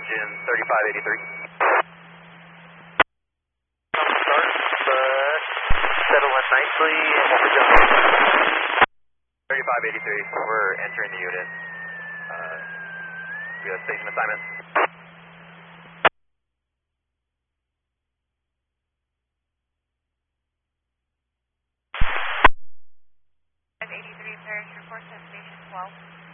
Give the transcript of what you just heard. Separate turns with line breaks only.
engine 3583.
Start, settle in nicely, and we'll be done.
3583, we're entering the unit. We have station assignment.
583 Parish, report to station 12.